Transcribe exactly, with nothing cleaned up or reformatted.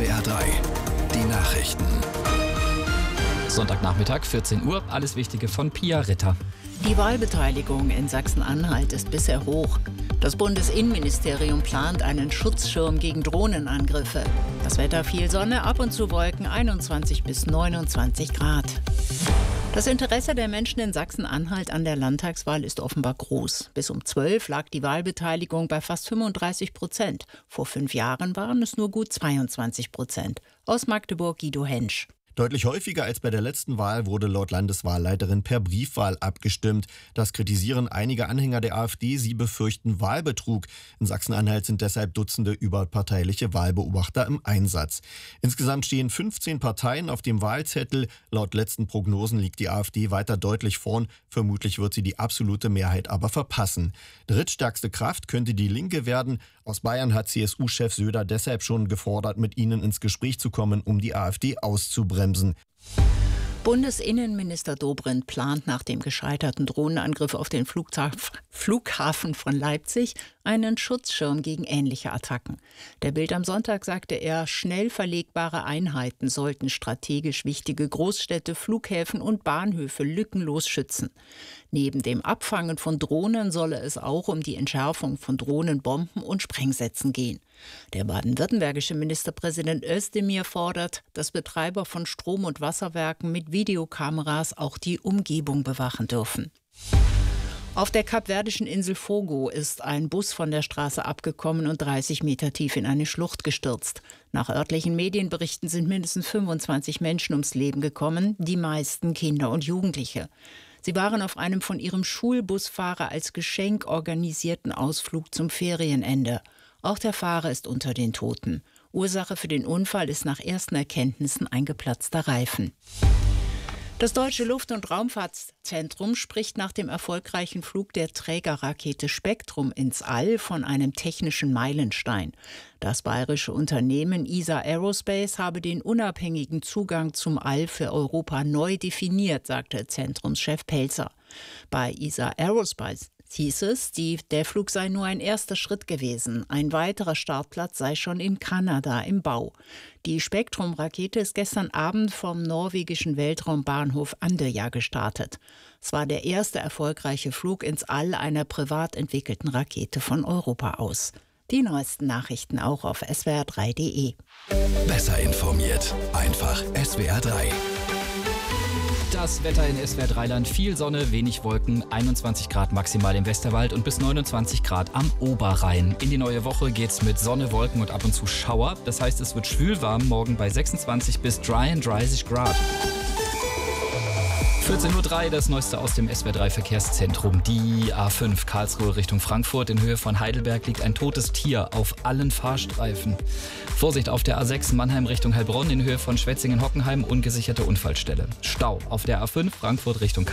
W R drei, die Nachrichten. Sonntagnachmittag, vierzehn Uhr, alles Wichtige von Pia Ritter. Die Wahlbeteiligung in Sachsen-Anhalt ist bisher hoch. Das Bundesinnenministerium plant einen Schutzschirm gegen Drohnenangriffe. Das Wetter: viel Sonne, ab und zu Wolken, einundzwanzig bis neunundzwanzig Grad. Das Interesse der Menschen in Sachsen-Anhalt an der Landtagswahl ist offenbar groß. Bis um zwölf lag die Wahlbeteiligung bei fast fünfunddreißig Prozent. Vor fünf Jahren waren es nur gut zweiundzwanzig Prozent. Aus Magdeburg Guido Hensch. Deutlich häufiger als bei der letzten Wahl wurde laut Landeswahlleiterin per Briefwahl abgestimmt. Das kritisieren einige Anhänger der AfD. Sie befürchten Wahlbetrug. In Sachsen-Anhalt sind deshalb Dutzende überparteiliche Wahlbeobachter im Einsatz. Insgesamt stehen fünfzehn Parteien auf dem Wahlzettel. Laut letzten Prognosen liegt die AfD weiter deutlich vorn. Vermutlich wird sie die absolute Mehrheit aber verpassen. Drittstärkste Kraft könnte die Linke werden. Aus Bayern hat C S U-Chef Söder deshalb schon gefordert, mit ihnen ins Gespräch zu kommen, um die AfD auszubremsen. Bundesinnenminister Dobrindt plant nach dem gescheiterten Drohnenangriff auf den Flughafen von Leipzig einen Schutzschirm gegen ähnliche Attacken. Der Bild am Sonntag sagte er, schnell verlegbare Einheiten sollten strategisch wichtige Großstädte, Flughäfen und Bahnhöfe lückenlos schützen. Neben dem Abfangen von Drohnen solle es auch um die Entschärfung von Drohnenbomben und Sprengsätzen gehen. Der baden-württembergische Ministerpräsident Özdemir fordert, dass Betreiber von Strom- und Wasserwerken mit Videokameras auch die Umgebung bewachen dürfen. Auf der kapverdischen Insel Fogo ist ein Bus von der Straße abgekommen und dreißig Meter tief in eine Schlucht gestürzt. Nach örtlichen Medienberichten sind mindestens fünfundzwanzig Menschen ums Leben gekommen, die meisten Kinder und Jugendliche. Sie waren auf einem von ihrem Schulbusfahrer als Geschenk organisierten Ausflug zum Ferienende. Auch der Fahrer ist unter den Toten. Ursache für den Unfall ist nach ersten Erkenntnissen ein geplatzter Reifen. Das Deutsche Luft- und Raumfahrtzentrum spricht nach dem erfolgreichen Flug der Trägerrakete Spektrum ins All von einem technischen Meilenstein. Das bayerische Unternehmen E S A Aerospace habe den unabhängigen Zugang zum All für Europa neu definiert, sagte Zentrumschef Pelzer. Bei E S A Aerospace hieß es, die, der Flug sei nur ein erster Schritt gewesen. Ein weiterer Startplatz sei schon in Kanada im Bau. Die Spektrum-Rakete ist gestern Abend vom norwegischen Weltraumbahnhof Andøya gestartet. Es war der erste erfolgreiche Flug ins All einer privat entwickelten Rakete von Europa aus. Die neuesten Nachrichten auch auf S W R drei punkt de. Besser informiert, einfach S W R drei. Das Wetter in S W R drei Land: viel Sonne, wenig Wolken, einundzwanzig Grad maximal im Westerwald und bis neunundzwanzig Grad am Oberrhein. In die neue Woche geht's mit Sonne, Wolken und ab und zu Schauer. Das heißt, es wird schwül warm, morgen bei sechsundzwanzig bis dreiunddreißig Grad. vierzehn Uhr drei, das Neueste aus dem S W R drei Verkehrszentrum. Die A fünf Karlsruhe Richtung Frankfurt. In Höhe von Heidelberg liegt ein totes Tier auf allen Fahrstreifen. Vorsicht auf der A sechs Mannheim Richtung Heilbronn. In Höhe von Schwetzingen-Hockenheim ungesicherte Unfallstelle. Stau auf der A fünf Frankfurt Richtung